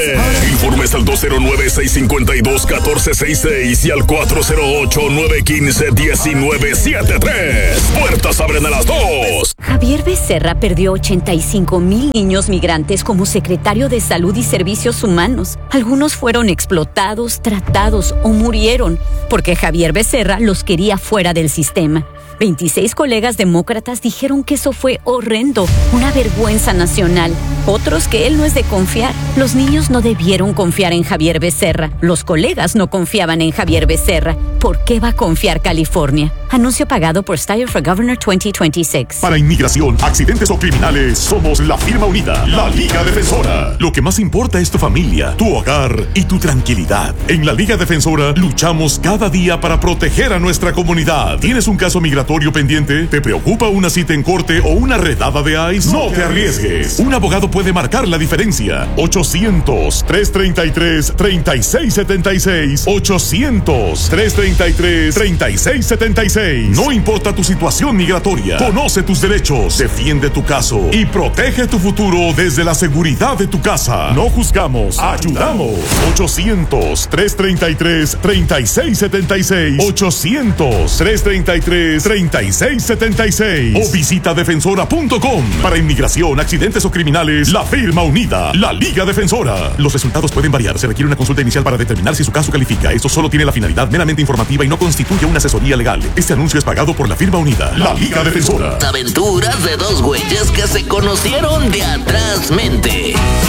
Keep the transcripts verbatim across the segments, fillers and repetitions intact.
tres. Informes al dos cero nueve, seis cinco dos, uno cuatro seis seis y al cuatro cero ocho, nueve uno cinco, uno nueve siete tres. Puertas abren a las dos. Javier Becerra perdió ochenta y cinco mil niños migrantes como secretario de Salud y Servicios Humanos. Algunos fueron explotados, tratados o murieron porque Javier Becerra los quería fuera del sistema. veintiséis colegas demócratas dijeron que eso fue horrendo, una vergüenza nacional. Otros que él no es de confiar. Los niños no debieron confiar en Javier Becerra. Los colegas no confiaban en Javier Becerra. ¿Por qué va a confiar California? Anuncio pagado por Steyer for Governor veinte veintiséis. Para inmigración, accidentes o criminales, somos la firma unida, la Liga Defensora. Lo que más importa es tu familia, tu hogar y tu tranquilidad. En la Liga Defensora luchamos cada día para proteger a nuestra comunidad. ¿Tienes un caso migratorio pendiente? ¿Te preocupa una cita en corte o una redada de ICE? No te arriesgues. Un abogado puede marcar la diferencia. ochocientos, tres treinta y tres, treinta y seis setenta y seis. ochocientos, tres treinta y tres, treinta y seis setenta y seis. No importa tu situación migratoria. Conoce tus derechos, defiende tu caso y protege tu futuro desde la seguridad de tu casa. No juzgamos, ayudamos. ochocientos, tres treinta y tres, treinta y seis setenta y seis. ochocientos, tres treinta y tres, treinta y seis setenta y seis. O visita defensora punto com. Para inmigración, accidentes o criminales, la firma unida, la Liga Defensora. Los resultados pueden variar. Se requiere una consulta inicial para determinar si su caso califica. Esto solo tiene la finalidad meramente informativa y no constituye una asesoría legal. Este anuncio es pagado por la firma unida, la Liga Defensora. Las aventuras de dos güeyes que se conocieron de atrás mente.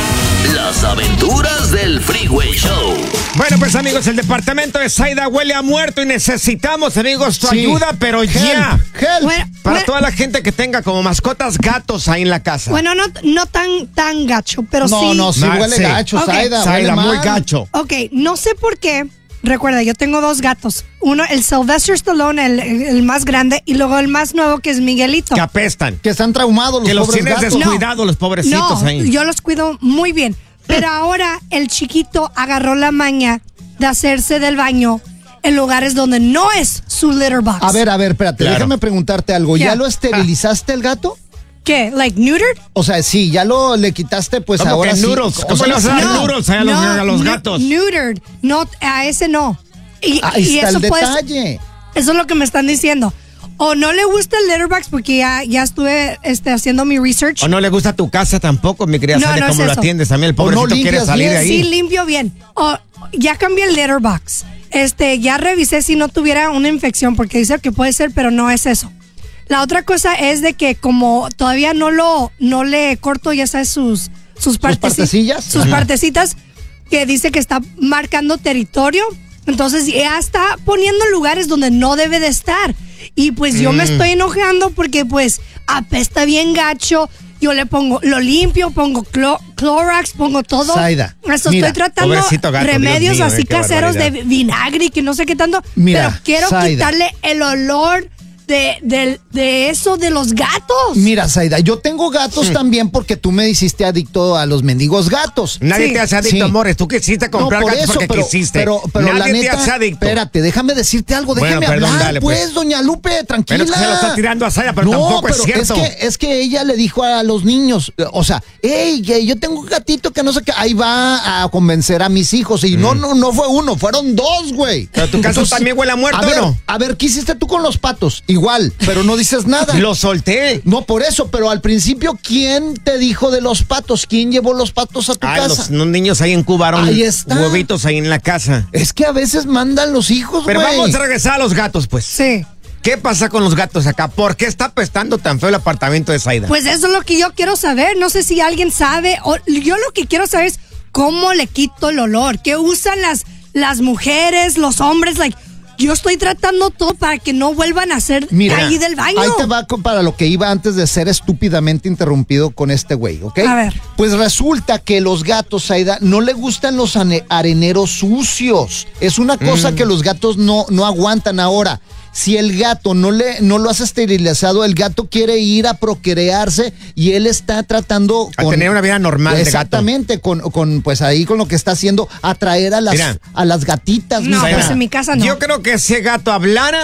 Las aventuras del Freeway Show. Bueno, pues amigos, el departamento de Zaida huele a muerto y necesitamos, amigos, tu sí. ayuda, pero help, ya. Help. Bueno, Para bueno, toda la gente que tenga como mascotas gatos ahí en la casa. Bueno, no, no tan, tan gacho, pero no, sí. No, no, sí huele sí. gacho, okay. Zaida. Zaida, muy gacho. Ok, no sé por qué. Recuerda, yo tengo dos gatos. Uno, el Sylvester Stallone, el, el más grande, y luego el más nuevo, que es Miguelito. Que apestan. Que están traumados los que los pobres tienes gatos. descuidados, no, los pobrecitos no, ahí. Yo los cuido muy bien. Pero ahora el chiquito agarró la maña de hacerse del baño en lugares donde no es su litter box. A ver, a ver, espérate, claro. déjame preguntarte algo. ¿Ya, ¿Ya lo esterilizaste el gato? ¿Qué? ¿Like neutered? O sea, sí, ya lo le quitaste, pues ¿Cómo ahora que sí. noodles? ¿Cómo le vas a dar noodles a, no, los, a los gatos? Neutered, no, a ese no. Y, Ahí y está eso el detalle. Puede, eso es lo que me están diciendo. O no le gusta el litter box porque ya, ya estuve este, haciendo mi research. O no le gusta tu casa tampoco, mi querida no, Sally, no cómo es lo eso. atiendes también. El pobrecito no quiere salir bien. de ahí. Sí, limpio bien. O ya cambié el litter box. Este, ya revisé si no tuviera una infección porque dice que puede ser, pero no es eso. La otra cosa es de que como todavía no lo, no le corto, ya sabes, sus, sus, parteci- partecillas, sus Ajá. partecitas, que dice que está marcando territorio. Entonces ya está poniendo lugares donde no debe de estar. Y pues mm. yo me estoy enojando porque pues apesta bien gacho. Yo le pongo, lo limpio, pongo clo- Clorox, pongo todo. Zaida, Eso mira, estoy tratando gato, remedios mío, así eh, caseros de vinagre y que no sé qué tanto. Mira, pero quiero Zaida. quitarle el olor de, de, de eso de los gatos. Mira, Zaida, yo tengo gatos mm. también porque tú me hiciste adicto a los mendigos gatos. Nadie sí. te hace adicto, sí. amores. Tú quisiste comprar no, por gatos eso, porque pero, quisiste. Pero, pero Nadie la neta, te hace adicto. Espérate, déjame decirte algo, déjame bueno, perdón, hablar, dale, pues, pues, doña Lupe, tranquila. Pero es que se lo está tirando a Zaida, pero no, tampoco pero es cierto. Es que, es que ella le dijo a los niños, o sea, hey, yo tengo un gatito que no sé qué, ahí va a convencer a mis hijos. Y mm. no, no, no fue uno, fueron dos, güey. Pero tu caso también huele a muerto, a ver, ¿no? A ver, ¿qué hiciste tú con los patos? Igual, pero no dices nada. Los solté. No, por eso, pero al principio, ¿quién te dijo de los patos? ¿Quién llevó los patos a tu ah, casa? Los, los niños ahí incubaron ahí está. huevitos ahí en la casa. Es que a veces mandan los hijos, güey. Pero vamos a regresar a los gatos, pues. Sí. ¿Qué pasa con los gatos acá? ¿Por qué está apestando tan feo el apartamento de Zaida? Pues eso es lo que yo quiero saber. No sé si alguien sabe. O, yo lo que quiero saber es cómo le quito el olor. ¿Qué usan las, las mujeres, los hombres? Like, yo estoy tratando todo para que no vuelvan a hacer Mira, ahí del baño. Ahí te va para lo que iba antes de ser estúpidamente interrumpido con este güey, ¿ok? A ver. Pues resulta que los gatos, Zaida, no le gustan los areneros sucios. Es una cosa mm. que los gatos no, no aguantan ahora. Si el gato no le no lo has esterilizado, el gato quiere ir a procrearse y él está tratando a con, tener una vida normal. Exactamente, de gato. con, con pues ahí con lo que está haciendo, atraer a las, Mira, a las gatitas. No, mira. pues en mi casa no. Yo creo que ese gato hablara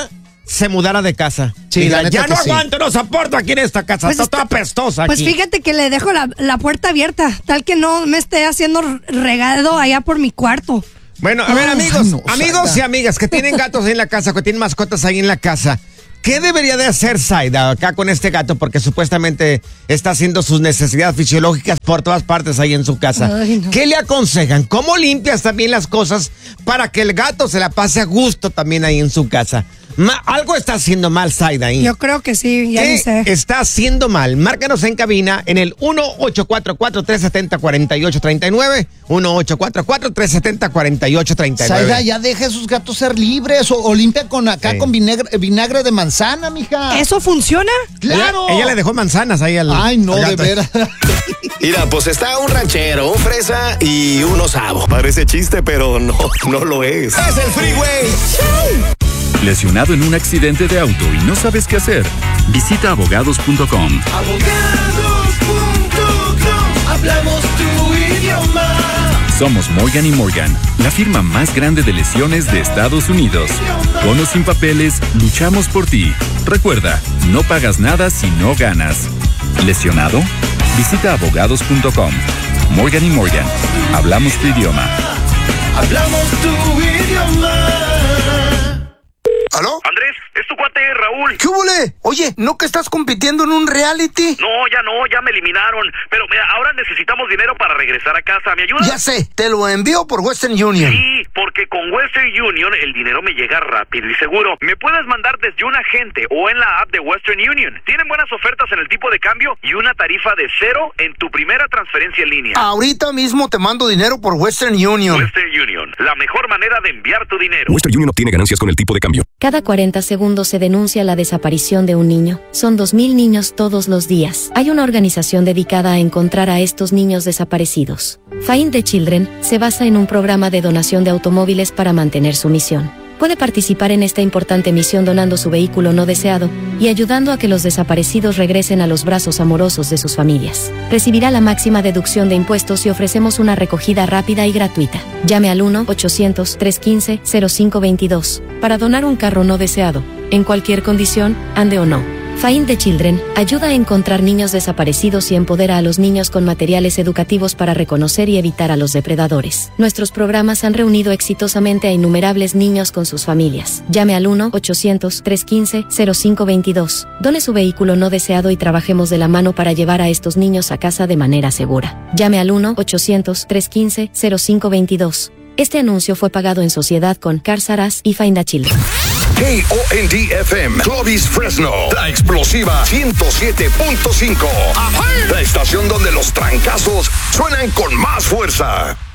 se mudara de casa. Sí, Diga, la neta ya no que sí. aguanto, no soporto aquí en esta casa. Pues está está- toda apestosa Pues aquí. fíjate que le dejo la, la puerta abierta, tal que no me esté haciendo regado allá por mi cuarto. Bueno, a ver, Ay, amigos, no, amigos Zaida. y amigas que tienen gatos ahí en la casa, que tienen mascotas ahí en la casa. ¿Qué debería de hacer Zaida acá con este gato? Porque supuestamente está haciendo sus necesidades fisiológicas por todas partes ahí en su casa. Ay, no. ¿Qué le aconsejan? ¿Cómo limpias también las cosas para que el gato se la pase a gusto también ahí en su casa? Ma- algo está haciendo mal Zaida ahí. Yo creo que sí, ya ¿Qué ni sé. está haciendo mal? Márcanos en cabina en el uno ocho cuatro cuatro, tres siete cero, cuatro ocho tres nueve. uno ocho cuatro cuatro, tres siete cero, cuatro ocho tres nueve. Zaida, ya deja a sus gatos ser libres o, o limpia con acá Sí. con vinagre, vinagre de manzana, mija. ¿Eso funciona? ¡Claro! Ella, ella le dejó manzanas ahí al. Ay, no, al de gato. veras. Mira, pues está un ranchero, un fresa y un osavo. Parece chiste, pero no, no lo es. Es el Freeway Show. ¿Lesionado en un accidente de auto y no sabes qué hacer? Visita abogados punto com. Abogados punto com. Hablamos tu idioma. Somos Morgan y Morgan, la firma más grande de lesiones de Estados Unidos. Con o sin papeles, luchamos por ti. Recuerda, no pagas nada si no ganas. ¿Lesionado? Visita abogados punto com. Morgan y Morgan, hablamos tu idioma. Hablamos tu idioma. ¿Aló? Andrés, es tu cuate Raúl. ¿Qué hubole? Oye, ¿no que estás compitiendo en un reality? No, ya no, ya me eliminaron. Pero mira, ahora necesitamos dinero para regresar a casa. ¿Me ayudas? Ya sé, te lo envío por Western Union. Sí, porque con Western Union el dinero me llega rápido y seguro. Me puedes mandar desde un agente o en la app de Western Union. Tienen buenas ofertas en el tipo de cambio y una tarifa de cero en tu primera transferencia en línea. Ahorita mismo te mando dinero por Western Union. Western Union, la mejor manera de enviar tu dinero. Western Union obtiene ganancias con el tipo de cambio. Cada cuarenta segundos se denuncia la desaparición de un niño. Son dos mil niños todos los días. Hay una organización dedicada a encontrar a estos niños desaparecidos. Find the Children se basa en un programa de donación de automóviles para mantener su misión. Puede participar en esta importante misión donando su vehículo no deseado y ayudando a que los desaparecidos regresen a los brazos amorosos de sus familias. Recibirá la máxima deducción de impuestos y ofrecemos una recogida rápida y gratuita. Llame al uno ochocientos, trescientos quince, cero cinco veintidós para donar un carro no deseado, en cualquier condición, ande o no. Find the Children ayuda a encontrar niños desaparecidos y empodera a los niños con materiales educativos para reconocer y evitar a los depredadores. Nuestros programas han reunido exitosamente a innumerables niños con sus familias. Llame al uno ochocientos, trescientos quince, cero cinco veintidós. Done su vehículo no deseado y trabajemos de la mano para llevar a estos niños a casa de manera segura. Llame al uno ochocientos, trescientos quince, cero cinco veintidós. Este anuncio fue pagado en sociedad con Cars R Us y Find the Children. K O N D F M, Clovis Fresno, la explosiva ciento siete punto cinco. La estación donde los trancazos suenan con más fuerza.